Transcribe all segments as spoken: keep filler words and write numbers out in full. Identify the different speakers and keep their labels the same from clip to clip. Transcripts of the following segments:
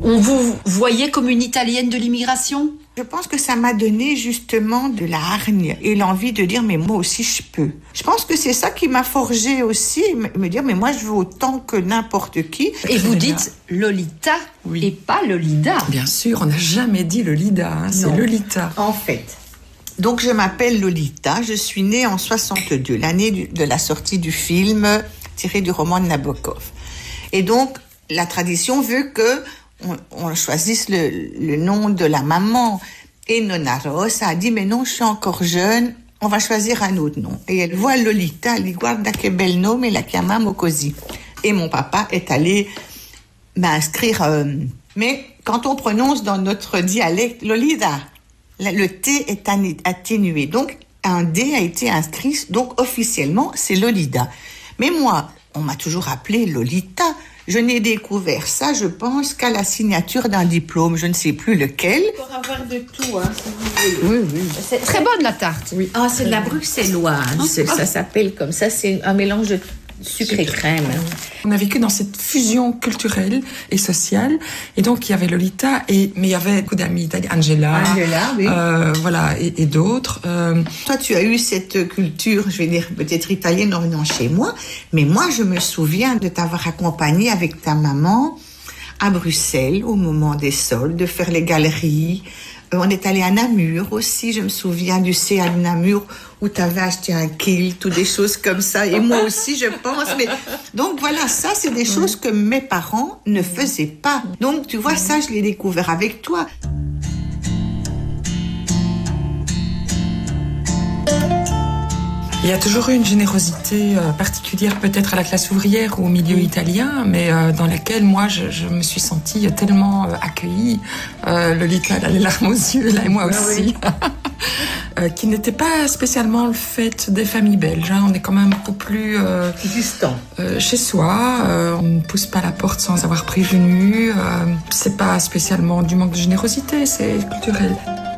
Speaker 1: On vous voyait comme une Italienne de l'immigration ?
Speaker 2: Je pense que ça m'a donné justement de la hargne et l'envie de dire mais moi aussi je peux. Je pense que c'est ça qui m'a forgé aussi, me dire mais moi je veux autant que n'importe qui.
Speaker 1: Et vous dites Lolita oui. et pas Lolida.
Speaker 3: Bien sûr, on n'a jamais dit Lolida, hein, c'est Lolita.
Speaker 2: En fait, donc je m'appelle Lolita, je suis née en soixante-deux, l'année du, de la sortie du film tiré du roman de Nabokov. Et donc la tradition veut que On, on choisisse le, le nom de la maman. Et Nonna Rosa a dit, mais non, je suis encore jeune, on va choisir un autre nom. Et elle voit Lolita, elle dit, guarda che bel nome, la chiamiamo così. Et mon papa est allé m'inscrire. Euh, mais quand on prononce dans notre dialecte Lolita, le T est atténué. Donc, un D a été inscrit, donc officiellement, c'est Lolita. Mais moi, on m'a toujours appelé Lolita. Je n'ai découvert ça, je pense, qu'à la signature d'un diplôme, je ne sais plus lequel.
Speaker 1: Pour avoir de tout, hein, si vous voulez. Oui, oui. C'est très bonne la tarte.
Speaker 2: Oui. Ah, c'est de la bruxelloise. C'est, ça s'appelle comme ça. C'est un mélange de sucre et crème.
Speaker 3: On a vécu dans cette fusion culturelle et sociale, et donc il y avait Lolita, et mais il y avait beaucoup d'amis, Angela,
Speaker 2: Angela, oui.
Speaker 3: euh, voilà, et, et d'autres. Euh...
Speaker 2: Toi, tu as eu cette culture, je vais dire peut-être italienne en venant chez moi, mais moi, je me souviens de t'avoir accompagnée avec ta maman à Bruxelles au moment des soldes, de faire les galeries. On est allé à Namur aussi, je me souviens du C A de Namur où tu avais acheté un kilt ou des choses comme ça, et moi aussi je pense. Mais donc voilà, ça c'est des choses que mes parents ne faisaient pas. Donc tu vois, ça je l'ai découvert avec toi.
Speaker 3: Il y a toujours eu une générosité euh, particulière peut-être à la classe ouvrière ou au milieu italien, mais euh, dans laquelle moi je, je me suis sentie tellement euh, accueillie. Euh, Lolita, elle a les larmes aux yeux, là, et moi aussi. Ah oui. euh, qui n'était pas spécialement le fait des familles belges. Hein. On est quand même beaucoup plus euh,
Speaker 2: distant.
Speaker 3: Euh, chez soi. Euh, on ne pousse pas la porte sans avoir prévenu. Euh, c'est pas spécialement du manque de générosité, c'est culturel.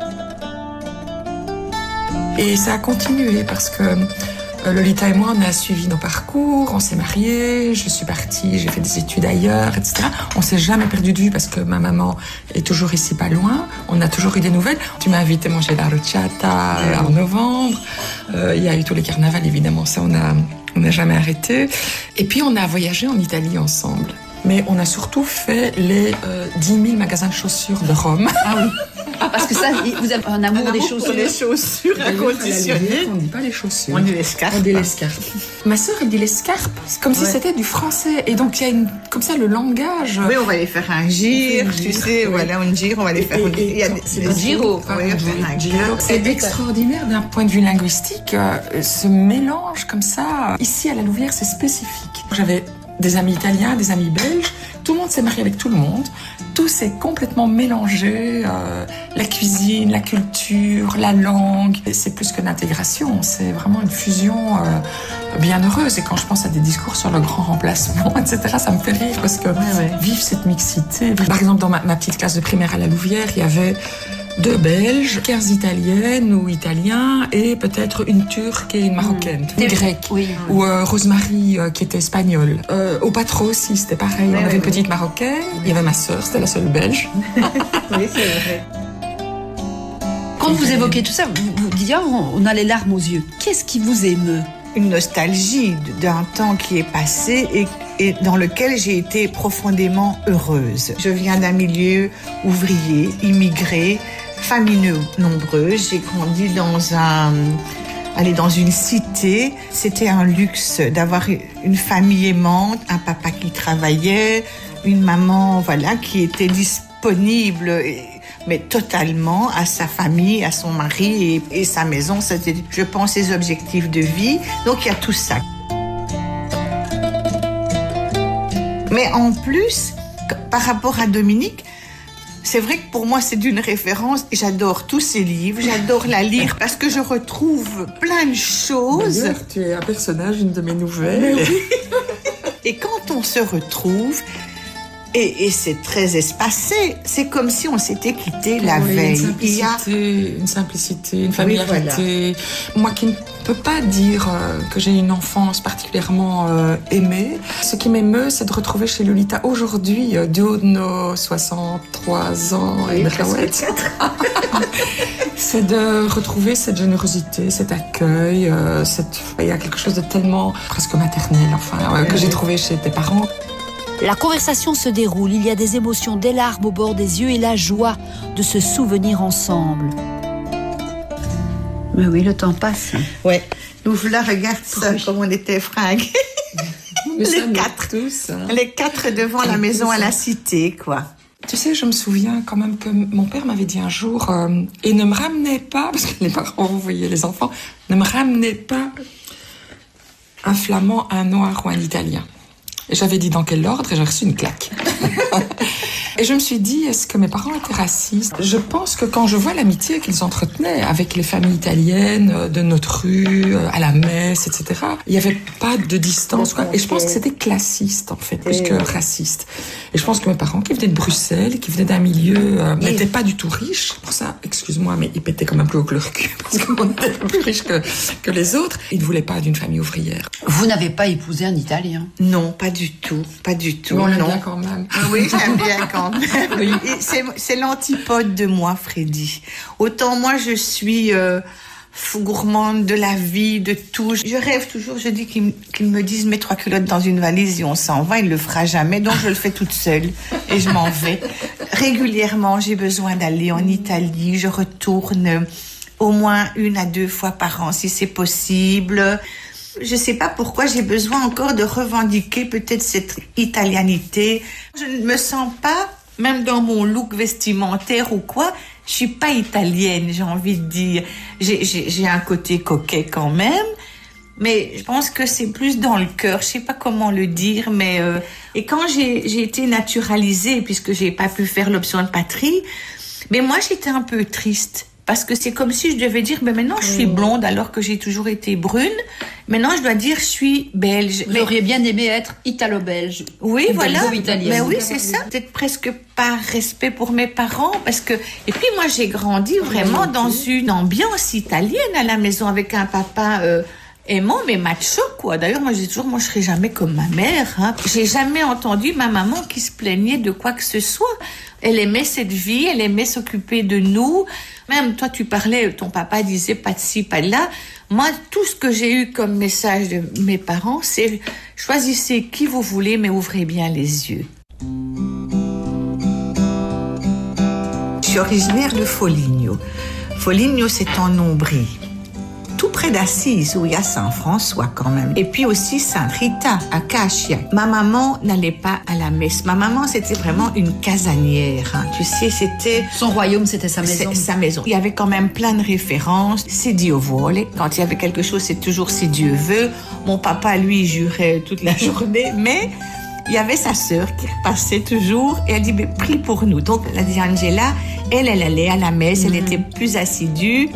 Speaker 3: Et ça a continué parce que euh, Lolita et moi, on a suivi nos parcours, on s'est mariés, je suis partie, j'ai fait des études ailleurs, et cetera. On s'est jamais perdu de vue parce que ma maman est toujours ici pas loin. On a toujours eu des nouvelles. Tu m'as invité manger la rucciata euh, en novembre. Euh, il y a eu tous les carnavals, évidemment, ça on a, on n'a jamais arrêté. Et puis on a voyagé en Italie ensemble. Mais on a surtout fait les euh, dix mille magasins de chaussures de Rome.
Speaker 1: Ah oui. Parce que ça, vous avez un amour, un amour des chaussures.
Speaker 2: Les chaussures inconditionnelles.
Speaker 3: On ne dit pas les chaussures.
Speaker 2: On dit les scarpes.
Speaker 3: On dit les scarpes. Ma sœur, elle dit les scarpes. C'est comme ouais. si c'était du français. Et donc, il y a une, comme ça le langage.
Speaker 2: Oui, on va les faire un gire, tu sais. Oui. Voilà, un gire, on va les faire.
Speaker 3: Et, et,
Speaker 2: il y a, c'est des giros.
Speaker 3: Oui, c'est extraordinaire d'un point de vue linguistique. Ce mélange comme ça. Ici, à la Louvière, c'est spécifique. J'avais des amis italiens, des amis belges. Tout le monde s'est marié avec tout le monde. Tout s'est complètement mélangé. Euh, la cuisine, la culture, la langue. Et c'est plus que l'intégration. C'est vraiment une fusion euh, bien heureuse. Et quand je pense à des discours sur le grand remplacement, et cetera, ça me fait rire parce que ouais, ouais. Vive cette mixité. Par exemple, dans ma, ma petite classe de primaire à la Louvière, il y avait deux Belges, quinze Italiennes ou Italiens et peut-être une Turque et une Marocaine. Mmh. Une Grecque.
Speaker 1: Oui.
Speaker 3: Ou euh, Rosemary euh, qui était espagnole. Euh, au Patro aussi, c'était pareil. Oui, on avait oui, une petite oui. Marocaine. Il y avait ma sœur, c'était la seule Belge.
Speaker 2: Oui, c'est vrai.
Speaker 1: Quand vous évoquez tout ça, vous, vous dites, oh, on a les larmes aux yeux. Qu'est-ce qui vous émeut ?
Speaker 2: Une nostalgie d'un temps qui est passé et et dans lequel j'ai été profondément heureuse. Je viens d'un milieu ouvrier, immigré, famille nombreuse. J'ai grandi dans un, aller dans une cité. C'était un luxe d'avoir une famille aimante, un papa qui travaillait, une maman, voilà, qui était disponible, mais totalement à sa famille, à son mari et, et sa maison. C'était, je pense, ses objectifs de vie. Donc il y a tout ça. Mais en plus, par rapport à Dominique, c'est vrai que pour moi, c'est d'une référence. J'adore tous ses livres, j'adore la lire parce que je retrouve plein de choses.
Speaker 3: D'ailleurs, tu es un personnage, une de mes nouvelles.
Speaker 2: Et quand on se retrouve, Et, et c'est très espacé. C'est comme si on s'était quitté la
Speaker 3: oui,
Speaker 2: veille.
Speaker 3: Une simplicité,
Speaker 2: Il y a...
Speaker 3: une, simplicité, une familiarité.
Speaker 2: Oui, voilà.
Speaker 3: Moi qui ne peux pas dire euh, que j'ai une enfance particulièrement euh, aimée, ce qui m'émeut, c'est de retrouver chez Lolita aujourd'hui, euh, du haut de nos soixante-trois ans et
Speaker 2: oui,
Speaker 3: c'est de retrouver cette générosité, cet accueil, euh, cette... il y a quelque chose de tellement presque maternel, enfin, euh, que j'ai trouvé chez tes parents.
Speaker 1: La conversation se déroule, il y a des émotions, des larmes au bord des yeux et la joie de se souvenir ensemble. Mais oui, le temps passe.
Speaker 2: Ouais. Nous voilà, regarde ça, oui. Comme on était fringués. Les quatre,
Speaker 3: tous, hein.
Speaker 2: Les quatre devant la maison à la cité, quoi.
Speaker 3: Tu sais, je me souviens quand même que mon père m'avait dit un jour, euh, et ne me ramenez pas, parce que les parents, vous voyez les enfants, ne me ramenez pas un flamand, un noir ou un italien. Et j'avais dit dans quel ordre et j'ai reçu une claque. Et je me suis dit, est-ce que mes parents étaient racistes? Je pense que quand je vois l'amitié qu'ils entretenaient avec les familles italiennes de notre rue, à la messe, et cetera, il n'y avait pas de distance, quoi. Et je pense que c'était classiste, en fait, plus que raciste. Et je pense que mes parents, qui venaient de Bruxelles, qui venaient d'un milieu, euh, n'étaient pas du tout riches. Pour ça, excuse-moi, mais ils pétaient quand même plus haut que leur cul, parce qu'on était plus riches que, que les autres. Ils ne voulaient pas d'une famille ouvrière.
Speaker 1: Vous n'avez pas épousé un Italien?
Speaker 2: Non, pas du tout, pas du tout.
Speaker 3: Mais on l'aime
Speaker 2: non.
Speaker 3: bien quand même.
Speaker 2: Oui, j'aime bien quand même. Oui. C'est, c'est l'antipode de moi, Freddy. Autant moi, je suis euh, gourmande de la vie, de tout. Je rêve toujours, je dis qu'ils, qu'ils me disent mets trois culottes dans une valise et on s'en va. Il le fera jamais, donc je le fais toute seule et je m'en vais. Régulièrement, j'ai besoin d'aller en Italie. Je retourne au moins une à deux fois par an, si c'est possible. Je sais pas pourquoi j'ai besoin encore de revendiquer peut-être cette italianité. Je ne me sens pas, même dans mon look vestimentaire ou quoi, je suis pas italienne, j'ai envie de dire. J'ai, j'ai, j'ai un côté coquet quand même, mais je pense que c'est plus dans le cœur. Je sais pas comment le dire, mais euh... et quand j'ai, j'ai été naturalisée, puisque j'ai pas pu faire l'option de patrie, mais moi j'étais un peu triste. Parce que c'est comme si je devais dire, mais maintenant je suis blonde alors que j'ai toujours été brune. Maintenant je dois dire, je suis belge.
Speaker 1: Vous mais... auriez bien aimé être italo-belge.
Speaker 2: Oui, voilà. Mais oui, c'est
Speaker 1: ça.
Speaker 2: Peut-être presque par respect pour mes parents. Parce que... Et puis moi j'ai grandi vraiment oui, dans oui. une ambiance italienne à la maison avec un papa... Euh, aimant mais macho quoi. D'ailleurs moi je dis toujours moi je serai jamais comme ma mère hein. J'ai jamais entendu ma maman qui se plaignait de quoi que ce soit. Elle aimait cette vie, elle aimait s'occuper de nous. Même toi tu parlais, ton papa disait pas de ci, pas de là. Moi tout ce que j'ai eu comme message de mes parents c'est choisissez qui vous voulez mais ouvrez bien les yeux. Je suis originaire de Foligno. Foligno c'est en Ombrie. Tout près d'Assise, où il y a Saint-François quand même. Et puis aussi Sainte-Rita, à Cachia. Ma maman n'allait pas à la messe. Ma maman, c'était vraiment une casanière. Hein. Tu sais, c'était...
Speaker 1: Son royaume, c'était sa maison.
Speaker 2: Sa maison. Il y avait quand même plein de références. Si Dio vuole. Quand il y avait quelque chose, c'est toujours si Dieu veut. Mon papa, lui, jurait toute la journée. Mais il y avait sa sœur qui repassait toujours. Et elle dit, mais prie pour nous. Donc, la dit Angela, elle, elle allait à la messe. Mm-hmm. Elle était plus assidue.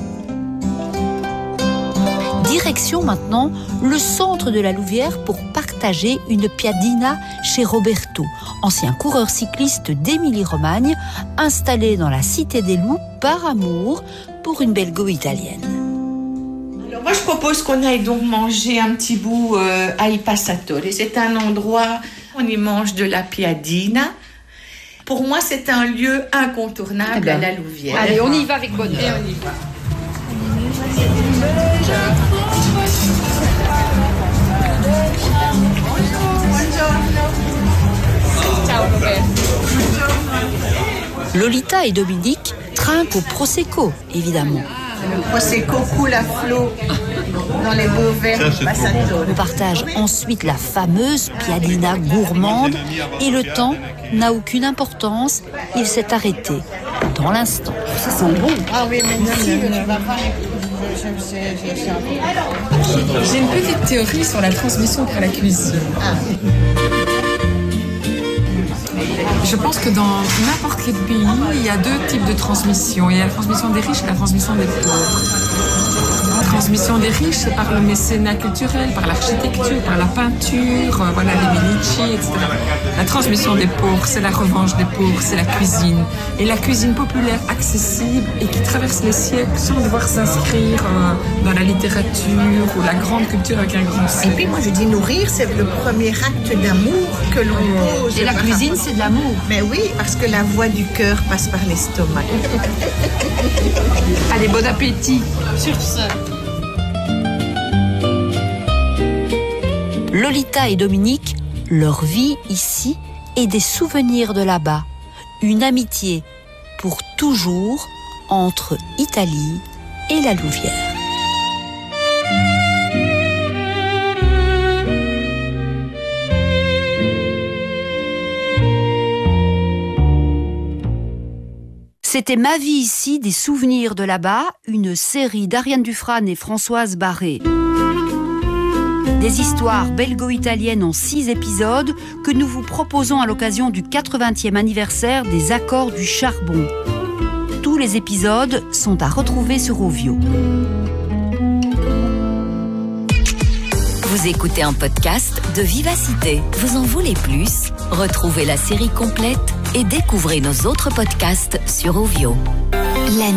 Speaker 1: Direction maintenant le centre de la Louvière pour partager une piadina chez Roberto, ancien coureur cycliste d'Émilie-Romagne, installé dans la Cité des Loups par amour pour une belgo italienne.
Speaker 2: Alors moi je propose qu'on aille donc manger un petit bout euh, à Il Passatore. C'est un endroit où on y mange de la piadina. Pour moi c'est un lieu incontournable eh ben, à la Louvière.
Speaker 1: Allez, on y va avec bonheur.
Speaker 2: Et on y va.
Speaker 1: Lolita et Dominique trinquent au Prosecco, évidemment.
Speaker 2: Le Prosecco coule à flot dans les beaux verres du Passatore.
Speaker 1: On partage ensuite la fameuse piadina gourmande et le temps n'a aucune importance. Il s'est arrêté dans l'instant.
Speaker 2: Ça sent bon. Ah oui, mais merci.
Speaker 3: J'ai une petite théorie sur la transmission par la cuisine. Ah. Je pense que dans n'importe quel pays, il y a deux types de transmission. Il y a la transmission des riches et la transmission des pauvres. transmission des riches, c'est par le mécénat culturel, par l'architecture, par la peinture, euh, voilà, les Medici, et cetera. La transmission des pauvres, c'est la revanche des pauvres, c'est la cuisine. Et la cuisine populaire, accessible et qui traverse les siècles sans devoir s'inscrire euh, dans la littérature ou la grande culture avec un grand C.
Speaker 2: Et puis moi je dis nourrir, c'est le premier acte d'amour que l'on pose.
Speaker 1: Et la cuisine, c'est de l'amour.
Speaker 2: Mais oui, parce que la voix du cœur passe par l'estomac.
Speaker 3: Allez, bon appétit.
Speaker 1: Sur ce. Lolita et Dominique, leur vie ici et des souvenirs de là-bas. Une amitié pour toujours entre Italie et la Louvière. C'était Ma vie ici, des souvenirs de là-bas, une série d'Ariane Dufrane et Françoise Barré. Des histoires belgo-italiennes en six épisodes que nous vous proposons à l'occasion du quatre-vingtième anniversaire des Accords du Charbon. Tous les épisodes sont à retrouver sur Ovio.
Speaker 4: Vous écoutez un podcast de Vivacité. Vous en voulez plus? Retrouvez la série complète et découvrez nos autres podcasts sur Ovio. La